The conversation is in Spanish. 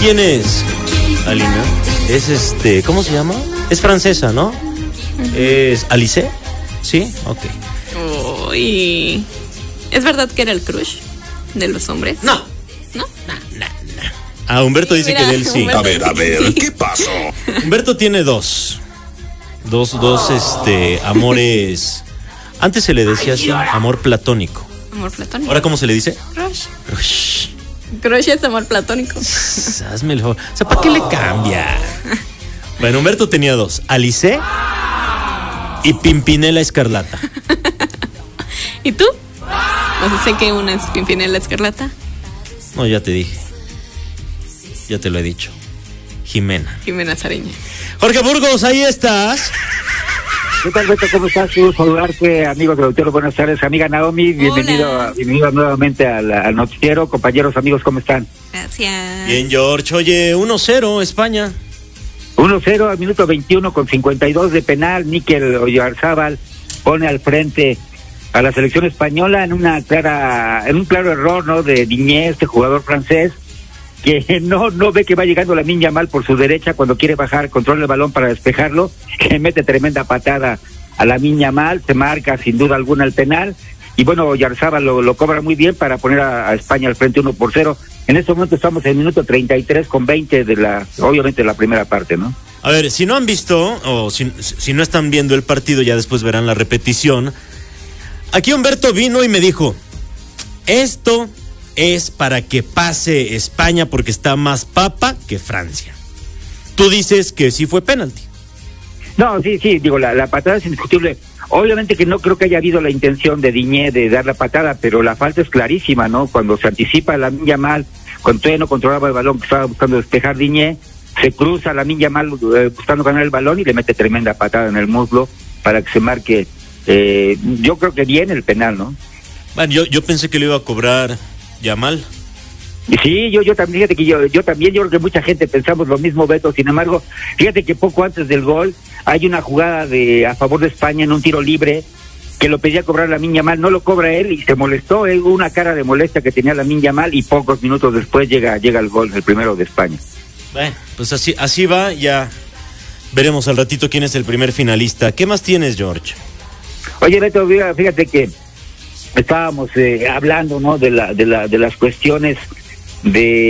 quién es, Alina? Es ¿cómo se llama? Es francesa, ¿no? ¿Es Alice? ¿Sí? Ok. Uy. ¿Es verdad que era el crush de los hombres? No. ¿No? No. Ah, Humberto dice que de él sí. A ver, ¿qué pasó? Humberto tiene dos amores. Antes se le decía así, amor platónico. Amor platónico. ¿Ahora cómo se le dice? Crush. Crush. Crush es amor platónico. Hazme el favor. O sea, ¿para qué le cambia? Bueno, Humberto tenía dos. Alice y Pimpinela Escarlata. ¿Y tú? No sé qué una es Pimpinela Escarlata. No, ya te dije. Ya te lo he dicho. Jimena Sariña. Jorge Burgos, ahí estás. ¿Qué tal, Beto? ¿Cómo estás? Quiero saludarte, amigos del auditorio. Buenas tardes, amiga Naomi. Bienvenido nuevamente al noticiero. Compañeros, amigos, ¿cómo están? Gracias. Bien, George. Oye, 1-0 España. 1-0 al minuto 21 con 52 de penal. Mikel Oyarzábal pone al frente a la selección española en un claro error, ¿no? De Digne, este jugador francés, que no ve que va llegando Lamine Yamal por su derecha cuando quiere bajar, controla el balón para despejarlo, que mete tremenda patada a Lamine Yamal, se marca sin duda alguna el penal, y bueno, Oyarzábal lo cobra muy bien para poner a España al frente 1-0. En este momento estamos en el minuto 33 con 20 obviamente la primera parte, ¿no? A ver, si no han visto, o si no están viendo el partido, ya después verán la repetición. Aquí Humberto vino y me dijo, esto es para que pase España porque está más papa que Francia. Tú dices que sí fue penalti. No, sí, digo, la patada es indiscutible. Obviamente que no creo que haya habido la intención de Digne de dar la patada, pero la falta es clarísima, ¿no? Cuando se anticipa Lamine Yamal, cuando todavía no controlaba el balón que estaba buscando despejar Digne, se cruza Lamine Yamal buscando ganar el balón y le mete tremenda patada en el muslo para que se marque, yo creo que bien el penal, ¿no? Bueno, yo pensé que lo iba a cobrar Yamal. Sí, yo también, fíjate que yo creo que mucha gente pensamos lo mismo, Beto. Sin embargo, fíjate que poco antes del gol hay una jugada a favor de España en un tiro libre que lo pedía cobrar Lamine Yamal, no lo cobra él y se molestó, una cara de molestia que tenía Lamine Yamal y pocos minutos después llega el gol, el primero de España. Bueno, pues así va, ya veremos al ratito quién es el primer finalista. ¿Qué más tienes, George? Oye, Beto, fíjate que estábamos hablando, ¿no? de las cuestiones de